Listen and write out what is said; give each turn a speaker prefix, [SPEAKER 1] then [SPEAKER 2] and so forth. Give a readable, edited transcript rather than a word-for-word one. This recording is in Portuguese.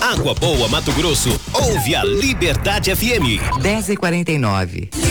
[SPEAKER 1] Água Boa, Mato Grosso. Ouve a Liberdade FM.
[SPEAKER 2] 10h49.